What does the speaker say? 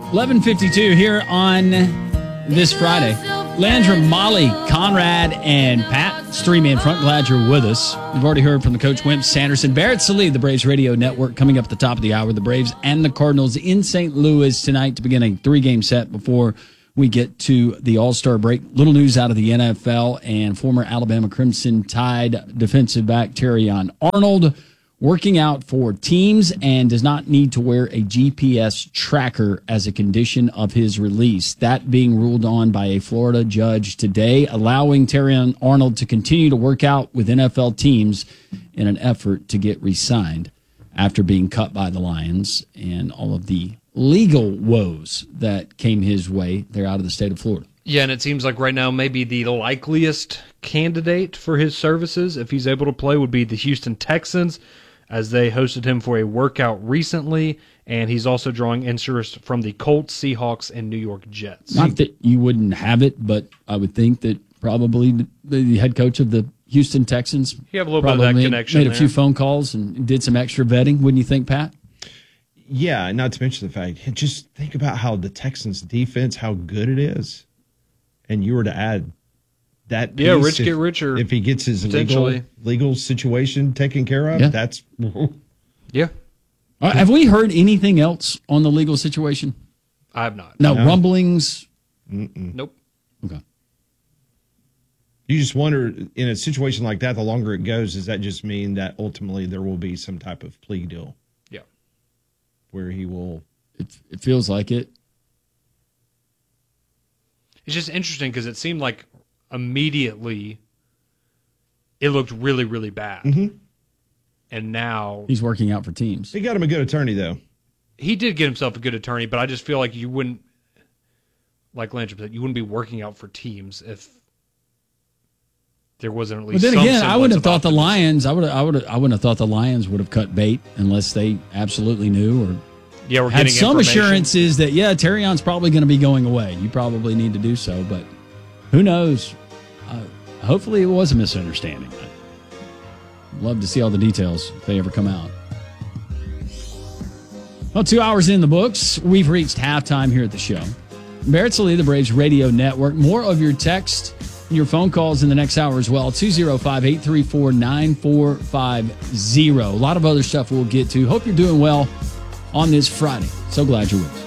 11:52 here on this Friday. Landrum, Molly, Conrad, and Pat, it's three man front. Glad you're with us. We've already heard from the coach, Wimp Sanderson. Barrett Sallee, the Braves Radio Network, coming up at the top of the hour. The Braves and the Cardinals in St. Louis tonight to begin a three-game set before we get to the All-Star break. Little news out of the NFL and former Alabama Crimson Tide defensive back Terrion Arnold working out for teams and does not need to wear a GPS tracker as a condition of his release. That being ruled on by a Florida judge today, allowing Terrion Arnold to continue to work out with NFL teams in an effort to get re-signed after being cut by the Lions and all of the legal woes that came his way there out of the state of Florida. Yeah, and it seems like right now maybe the likeliest candidate for his services, if he's able to play, would be the Houston Texans, as they hosted him for a workout recently, and he's also drawing interest from the Colts, Seahawks, and New York Jets. Not that you wouldn't have it, but I would think that probably the head coach of the Houston Texans you have a little bit of that connection made a there. few phone calls and did some extra vetting, wouldn't you think, Pat? Yeah, not to mention the fact, just think about how the Texans' defense, how good it is, and you were to add that piece, rich get richer. If he gets his legal situation taken care of, that's... Yeah. Have we heard anything else on the legal situation? I have not. No. Rumblings? Nope. Okay. You just wonder, in a situation like that, the longer it goes, does that just mean that ultimately there will be some type of plea deal? Yeah. Where he will... It feels like it. It's just interesting because it seemed like immediately it looked really, really bad. Mm-hmm. And now... He's working out for teams. He got him a good attorney, though. He did get himself a good attorney, but I just feel like you wouldn't, like Landrum said, you wouldn't be working out for teams if there wasn't at least But then some again, I wouldn't have thought the optimism. Lions. I wouldn't have thought the Lions would have cut bait unless they absolutely knew or we're had getting some information. assurances that Terrion's probably going to be going away. You probably need to do so, but who knows? Hopefully, it was a misunderstanding. I'd love to see all the details if they ever come out. Well, 2 hours in the books. We've reached halftime here at the show. Barrett Sallee, the Braves Radio Network. More of your text and your phone calls in the next hour as well. 205-834-9450. A lot of other stuff we'll get to. Hope you're doing well on this Friday. So glad you're with us.